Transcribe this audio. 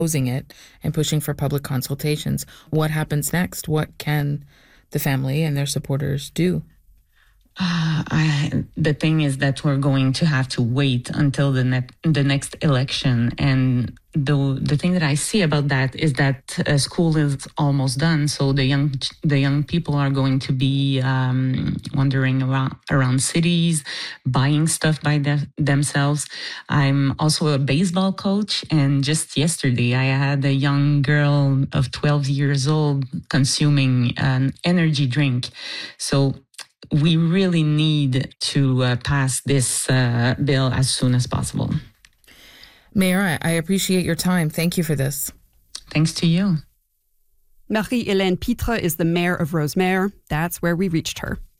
opposing it and pushing for public consultations. What happens next? What can the family and their supporters do? The thing is that we're going to have to wait until the next election. And the thing that I see about that is that school is almost done. So the young people are going to be wandering around cities, buying stuff by themselves. I'm also a baseball coach. And just yesterday, I had a young girl of 12 years old consuming an energy drink. So we really need to pass this bill as soon as possible. Mayor, I appreciate your time. Thank you for this. Thanks to you. Marie-Hélène Pitre is the mayor of Rosemère. That's where we reached her.